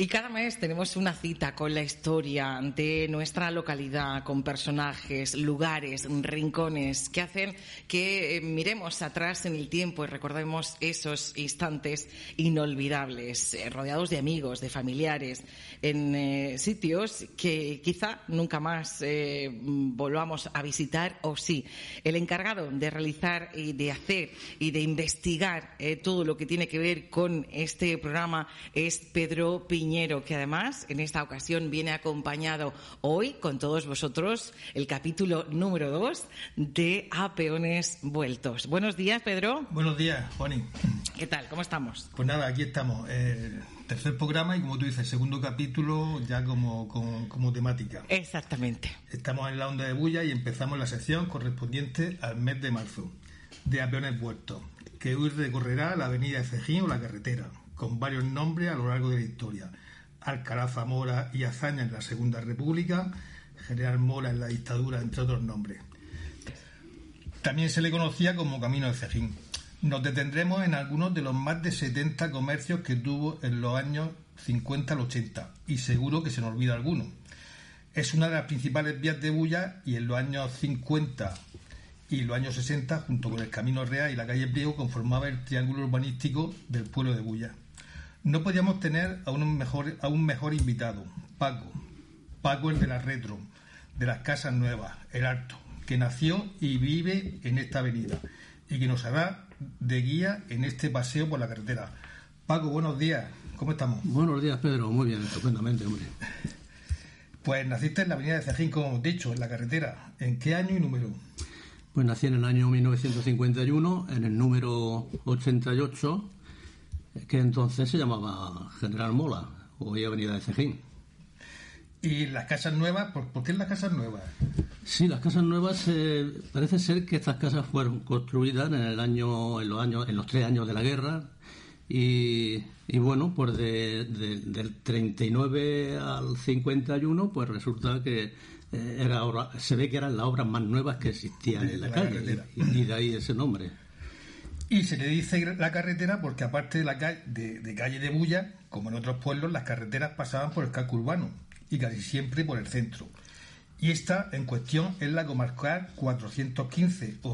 Y cada mes tenemos una cita con la historia de nuestra localidad, con personajes, lugares, rincones que hacen que miremos atrás en el tiempo y recordemos esos instantes inolvidables, rodeados de amigos, de familiares, en sitios que quizá nunca más volvamos a visitar, o sí. El encargado de realizar y de hacer y de investigar todo lo que tiene que ver con este programa es Pedro Piñero, que además en esta ocasión viene acompañado hoy con todos vosotros el capítulo número 2 de A Peones Vueltos. Buenos días, Pedro. Buenos días, Juani. ¿Qué tal? ¿Cómo estamos? Pues nada, aquí estamos. Tercer programa y, como tú dices, segundo capítulo ya como temática. Exactamente. Estamos en la onda de Bulla y empezamos la sección correspondiente al mes de marzo de A Peones Vueltos, que hoy recorrerá la avenida de Cejín o la carretera, con varios nombres a lo largo de la historia: Alcalá, Zamora y Azaña en la Segunda República, General Mora en la dictadura, entre otros nombres. También se le conocía como Camino de Cejín. Nos detendremos en algunos de los más de 70 comercios que tuvo en los años 50 al 80, y seguro que se nos olvida alguno. Es una de las principales vías de Bulla y en los años 50 y los años 60, junto con el Camino Real y la calle Priego, conformaba el triángulo urbanístico del pueblo de Bulla. No podíamos tener a un mejor invitado, Paco el de la Retro, de las Casas Nuevas, el Alto, que nació y vive en esta avenida y que nos hará de guía en este paseo por la carretera. Paco, buenos días, ¿cómo estamos? Buenos días, Pedro, muy bien, estupendamente, hombre. Pues naciste en la avenida de Cejín, como hemos dicho, en la carretera. ¿En qué año y número? Pues nací en el año 1951, en el número 88, que entonces se llamaba General Mola, hoy Avenida de Cejín. ¿Y las Casas Nuevas? ¿Por qué las Casas Nuevas? Sí, las Casas Nuevas, parece ser que estas casas fueron construidas en los 3 años de la guerra, y bueno, pues del 39 al 51, pues resulta que se ve que eran las obras más nuevas que existían en la calle, y de ahí ese nombre. Y se le dice la carretera porque, aparte de la calle de Bulla, como en otros pueblos, las carreteras pasaban por el casco urbano y casi siempre por el centro. Y esta en cuestión es la comarcal 415 o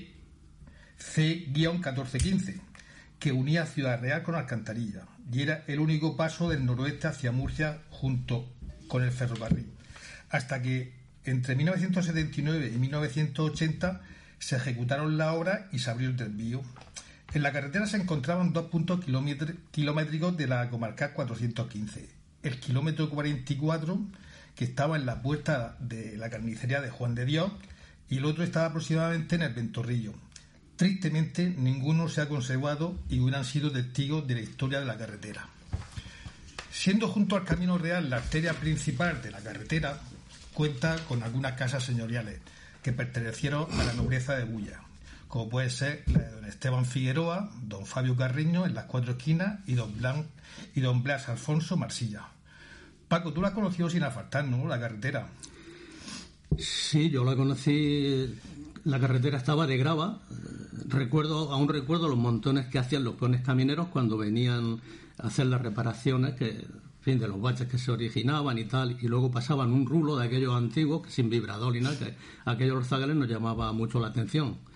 C-1415, que unía Ciudad Real con Alcantarilla, y era el único paso del noroeste hacia Murcia junto con el ferrocarril, hasta que entre 1979 y 1980 se ejecutaron las obras y se abrió el desvío. En la carretera se encontraban 2 puntos kilométricos de la comarcal 415. El kilómetro 44, que estaba en la puerta de la carnicería de Juan de Dios, y el otro estaba aproximadamente en el Ventorrillo. Tristemente, ninguno se ha conservado y hubieran sido testigos de la historia de la carretera. Siendo junto al Camino Real la arteria principal de la carretera, cuenta con algunas casas señoriales que pertenecieron a la nobleza de Bulla, como puede ser la de don Esteban Figueroa, don Fabio Carreño en las Cuatro Esquinas y don Blas Alfonso Marsilla. Paco, tú la has conocido sin asfaltar, ¿no?, la carretera. Sí, yo la conocí. La carretera estaba de grava. Aún recuerdo los montones que hacían los peones camineros cuando venían a hacer las reparaciones, de los baches que se originaban y tal, y luego pasaban un rulo de aquellos antiguos, que sin vibrador y nada, que aquellos zagales nos llamaba mucho la atención.